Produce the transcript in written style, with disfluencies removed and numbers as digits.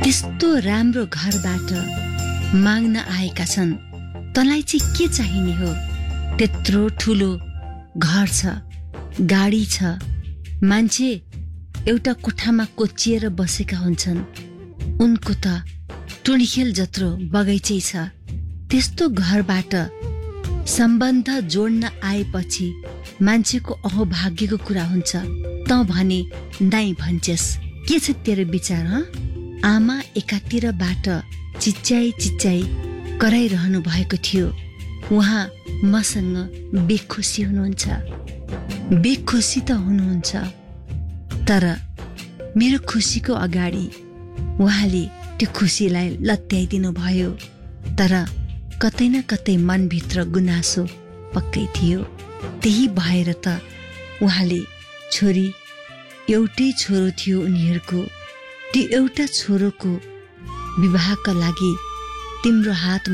त्यस्तो राम्रो घरबाट माग्न आएका छन्। तँलाई चाहिँ के चाहिने हो? त्यत्रो ठुलो घर छ, गाडी छ, मान्छे एउटा कोठामा कोचिएर बसेका हुन्छन्। उनको त टुँडिखेल जत्रो बगैँचै छ। त्यस्तो घरबाट सम्बन्ध जोड्न आएपछि मान्छेको अहोभाग्यको कुरा हुन्छ। त भने नाइ भन्छेस्। के छ तेरो विचार? आमा एकातिरबाट चिच्चाइ कराइरहनु भएको थियो। उहाँ मसँग बेखुसी हुनुहुन्छ। बेखुसी त हुनुहुन्छ, तर मेरो खुसीको अगाडि उहाँले त्यो खुसीलाई लत्याइदिनु भयो। तर कतै न कतै मनभित्र गुनासो पक्कै थियो। त्यही भएर त उहाँले छोरी, एउटै छोरो थियो उनीहरूको, त्यो एउटा छोरोको विवाहका लागि तिम्रो हात